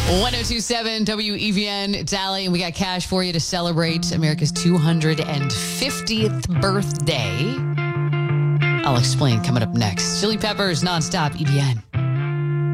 1027 WEVN. It's Allie, and we got cash for you to celebrate America's 250th birthday. I'll explain coming up next. Chili Peppers, nonstop, EVN.